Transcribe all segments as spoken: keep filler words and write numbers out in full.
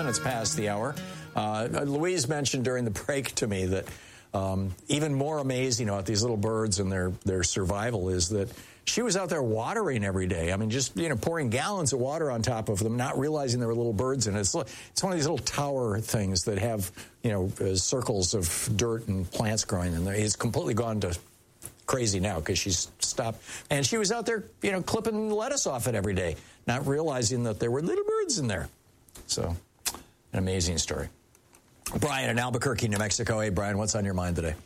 minutes past the hour. Uh, Louise mentioned during the break to me that um, even more amazing about these little birds and their, their survival is that she was out there watering every day. I mean, just, you know, pouring gallons of water on top of them, not realizing there were little birds in it. It's, it's one of these little tower things that have, you know, uh, circles of dirt and plants growing in there. It's completely gone to crazy now because she's stopped. And she was out there, you know, clipping lettuce off it every day, not realizing that there were little birds in there. So, an amazing story. Brian in Albuquerque, New Mexico. Hey, Brian, what's on your mind today?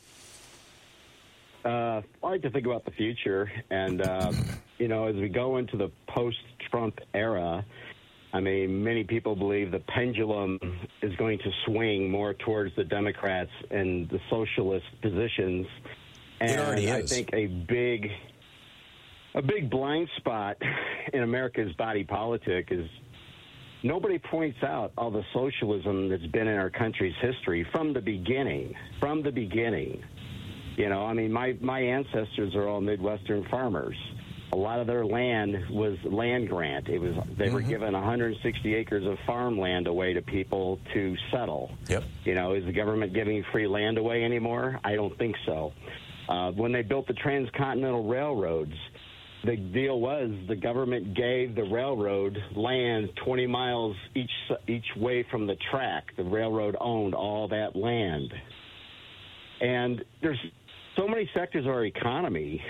Uh, I like to think about the future, and, uh, you know, as we go into the post-Trump era, I mean, many people believe the pendulum is going to swing more towards the Democrats and the socialist positions. And it already is. I think a big, a big blind spot in America's body politic is nobody points out all the socialism that's been in our country's history from the beginning, from the beginning. You know, I mean, my, my ancestors are all Midwestern farmers. A lot of their land was land grant. It was they mm-hmm. were given one hundred sixty acres of farmland away to people to settle. Yep. You know, is the government giving free land away anymore? I don't think so. Uh, when they built the transcontinental railroads, the deal was the government gave the railroad land twenty miles each each way from the track. The railroad owned all that land. And there's so many sectors of our economy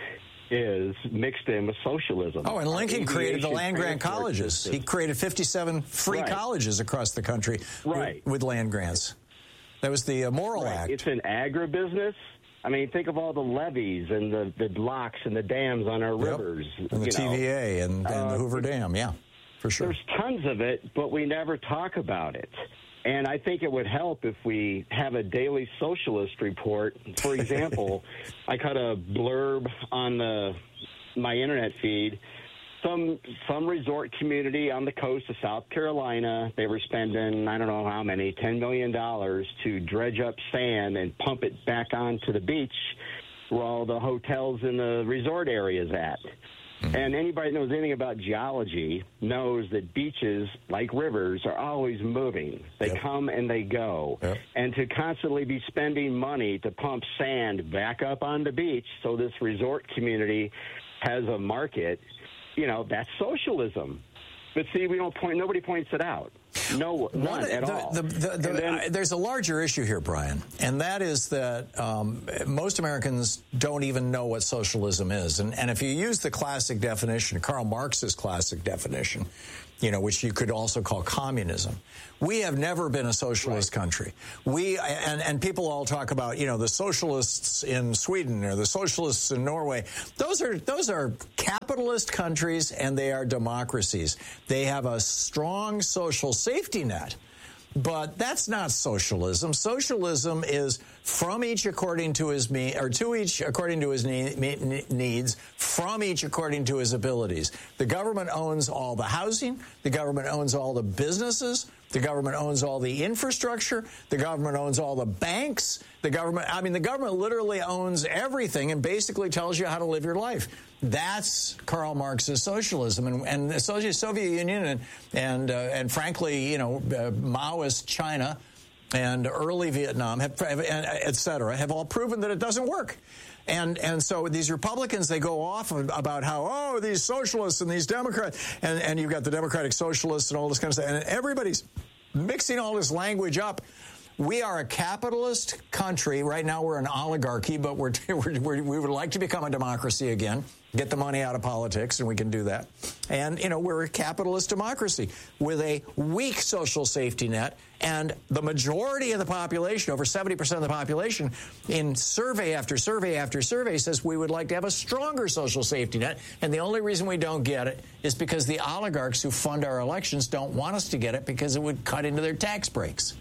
is mixed in with socialism. Oh, and Lincoln created the land-grant colleges. System. He created fifty-seven free right. colleges across the country right. with, with land grants. That was the uh, Morrill right. Act. It's an agribusiness. I mean, think of all the levees and the, the locks and the dams on our yep. rivers. And the you T V A know. and, and uh, the Hoover Dam, yeah, for sure. There's tons of it, but we never talk about it. And I think it would help if we have a daily socialist report. For example, I caught a blurb on the, my internet feed. Some some resort community on the coast of South Carolina, they were spending, I don't know how many, ten million dollars to dredge up sand and pump it back onto the beach where all the hotels in the resort area is at. Mm-hmm. And anybody that knows anything about geology knows that beaches, like rivers, are always moving. They yep. come and they go. Yep. And to constantly be spending money to pump sand back up on the beach so this resort community has a market, you know, that's socialism. But see, we don't point. Nobody points it out. No, none One, at the, all. The, the, the, then, I, there's a larger issue here, Brian, and that is that um, most Americans don't even know what socialism is. And, and if you use the classic definition, Karl Marx's classic definition, you know, which you could also call communism, we have never been a socialist right. country. We and, and people all talk about, you know, the socialists in Sweden or the socialists in Norway. Those are those are capitalist countries, and they are democracies. They have a strong social safety net. But that's not socialism. Socialism is from each according to his me, or to each according to his ne- me- needs, from each according to his abilities. The government owns all the housing. The government owns all the businesses. The government owns all the infrastructure. The government owns all the banks. The government, I mean, the government literally owns everything and basically tells you how to live your life. That's Karl Marx's socialism, and, and the Soviet Union and and, uh, and frankly, you know, uh, Maoist China and early Vietnam, have, et cetera, have all proven that it doesn't work. And and so these Republicans, they go off about how, oh, these socialists and these Democrats, and, and you've got the Democratic Socialists and all this kind of stuff, and everybody's mixing all this language up. We are a capitalist country. Right now we're an oligarchy, but we're, we're, we're, we would like to become a democracy again, get the money out of politics, and we can do that. And, you know, we're a capitalist democracy with a weak social safety net, and the majority of the population, over seventy percent of the population, in survey after survey after survey, says we would like to have a stronger social safety net, and the only reason we don't get it is because the oligarchs who fund our elections don't want us to get it because it would cut into their tax breaks.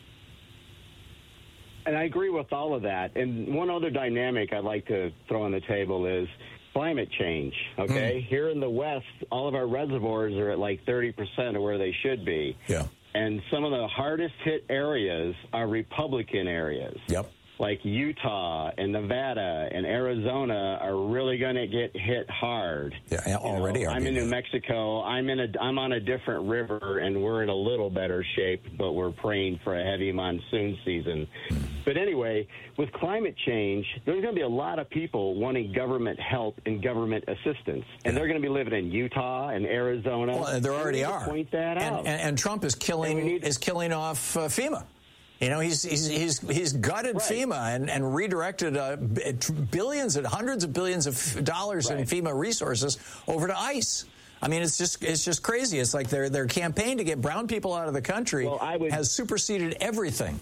And I agree with all of that. And one other dynamic I'd like to throw on the table is climate change, okay? Mm. Here in the West, all of our reservoirs are at like thirty percent of where they should be. Yeah. And some of the hardest hit areas are Republican areas. Yep. like Utah and Nevada and Arizona are really going to get hit hard. Yeah, already. You know, I'm in New Mexico. I'm in a. I'm on a different river, and we're in a little better shape, but we're praying for a heavy monsoon season. But anyway, with climate change, there's going to be a lot of people wanting government help and government assistance, and they're going to be living in Utah and Arizona. Well, there already are. Point that and, out. And, and Trump is killing need, is killing off uh, FEMA. You know, he's he's he's he's gutted right. FEMA and, and redirected uh, billions and hundreds of billions of dollars right. in FEMA resources over to ICE. I mean, it's just it's just crazy. It's like their their campaign to get brown people out of the country well, I would, has superseded everything.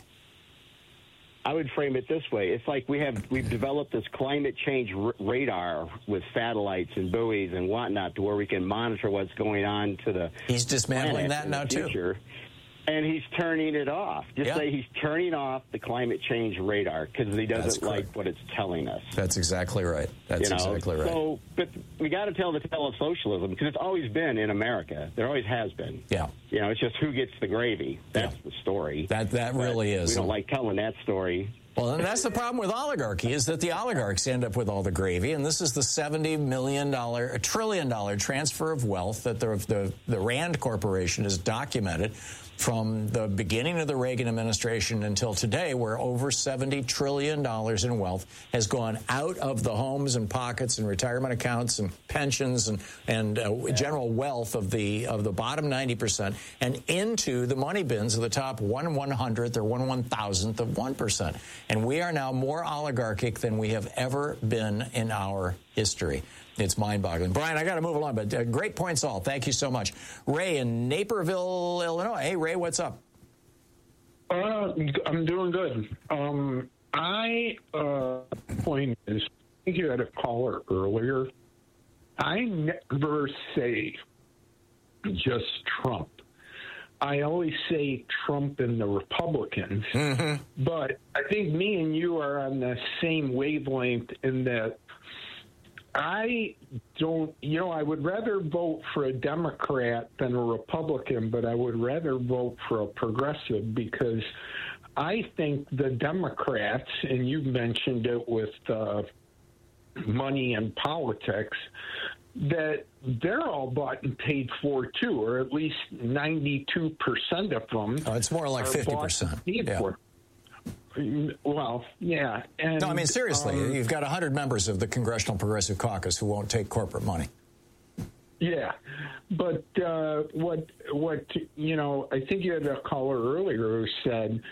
I would frame it this way: it's like we have we've developed this climate change r- radar with satellites and buoys and whatnot, to where we can monitor what's going on to the. He's dismantling that now too. And he's turning it off. Just yeah. say he's turning off the climate change radar because he doesn't like what it's telling us. That's exactly right. That's you know? exactly right. So, but we got to tell the tale of socialism because it's always been in America. There always has been. Yeah. You know, it's just who gets the gravy. That's yeah. the story. That that but really is. We don't like telling that story. Well, and that's the problem with oligarchy, is that the oligarchs end up with all the gravy, and this is the seventy million dollars, a trillion dollar transfer of wealth that the, the, the Rand Corporation has documented from the beginning of the Reagan administration until today, where over seventy trillion dollars in wealth has gone out of the homes and pockets and retirement accounts and pensions and, and uh, yeah. general wealth of the of the bottom ninety percent and into the money bins of the top one one hundredth or one one thousandth of one percent. And we are now more oligarchic than we have ever been in our history. It's mind-boggling. Brian, I got to move along, but uh, great points all. Thank you so much. Ray in Naperville, Illinois. Hey, Ray, what's up? Uh, I'm doing good. Um, I, uh, point is, I think you had a caller earlier. I never say just Trump. I always say Trump and the Republicans. Mm-hmm. But I think me and you are on the same wavelength in that I don't, you know, I would rather vote for a Democrat than a Republican, but I would rather vote for a progressive because I think the Democrats, and you've mentioned it with uh, money and politics, that they're all bought and paid for, too, or at least ninety-two percent of them. Oh, it's more like fifty percent. Yeah. For. Well, yeah. And, no, I mean, seriously, um, you've got one hundred members of the Congressional Progressive Caucus who won't take corporate money. Yeah. But uh, what, what you know, I think you had a caller earlier who said,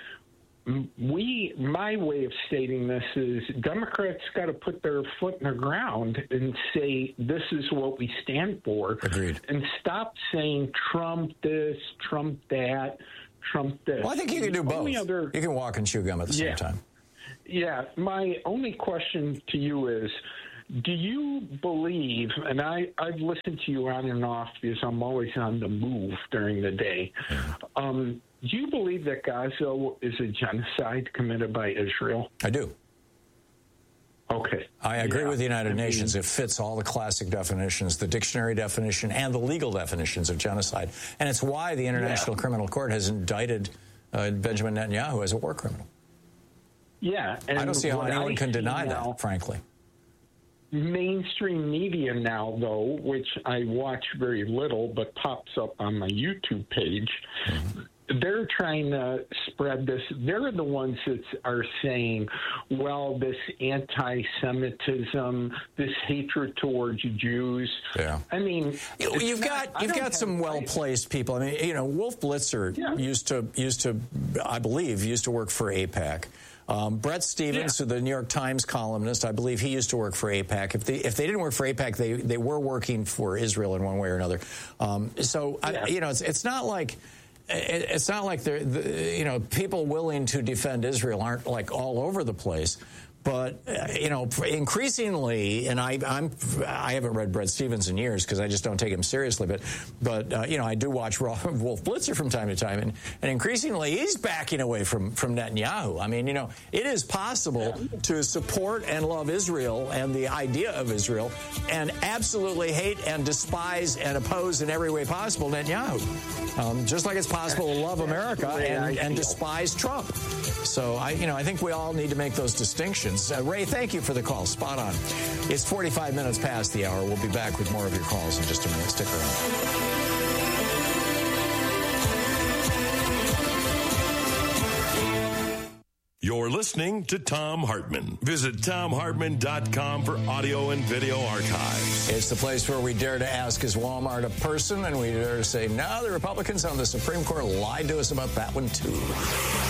we, my way of stating this is Democrats got to put their foot in the ground and say, this is what we stand for. Agreed. And stop saying Trump this, Trump that. Trump this. Well, I think you can do both. Other, you can walk and chew gum at the yeah, same time. Yeah. My only question to you is, do you believe, and I, I've listened to you on and off because I'm always on the move during the day, um, do you believe that Gaza is a genocide committed by Israel? I do. Okay. I agree yeah. with the United I mean, Nations. It fits all the classic definitions, the dictionary definition and the legal definitions of genocide. And it's why the International yeah. Criminal Court has indicted uh, Benjamin Netanyahu as a war criminal. Yeah. And I don't see how anyone I can deny now, that, frankly. Mainstream media now, though, which I watch very little but pops up on my YouTube page, mm-hmm. they're trying to spread this. They're the ones that are saying, well, this anti-Semitism, this hatred towards Jews. Yeah. I mean, you've not, got you've got some well-placed people. I mean, you know, Wolf Blitzer yeah. used to used to, I believe, used to work for AIPAC. Um, Brett Stevens, yeah. the New York Times columnist, I believe he used to work for AIPAC. If they if they didn't work for AIPAC, they they were working for Israel in one way or another. Um, so yeah. I, you know, it's it's not like. It's not like they're, the, you know, people willing to defend Israel aren't like all over the place. But, uh, you know, increasingly, and I, I'm, I haven't read Brett Stevens in years because I just don't take him seriously. But, but uh, you know, I do watch Wolf Blitzer from time to time. And, and increasingly, he's backing away from, from Netanyahu. I mean, you know, it is possible to support and love Israel and the idea of Israel and absolutely hate and despise and oppose in every way possible Netanyahu. Um, just like it's possible to love America and, and despise Trump. So, I, you know, I think we all need to make those distinctions. Uh, Ray, thank you for the call. Spot on. It's forty-five minutes past the hour. We'll be back with more of your calls in just a minute. Stick around. You're listening to Thom Hartmann. Visit Thom Hartmann dot com for audio and video archives. It's the place where we dare to ask, is Walmart a person? And we dare to say, no, the Republicans on the Supreme Court lied to us about that one, too.